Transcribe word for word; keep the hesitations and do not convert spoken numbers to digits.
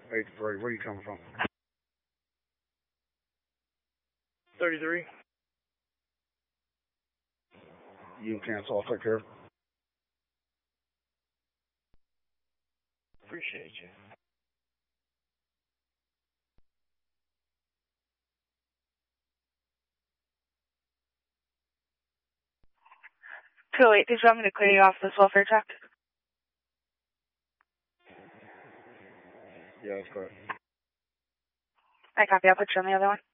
eight three, where are you coming from? thirty-three. You can cancel, I'll take care of it. Appreciate you. two oh eight, did you want me to clear you off this welfare truck? Yeah, that's correct. I copy. I'll put you on the other one.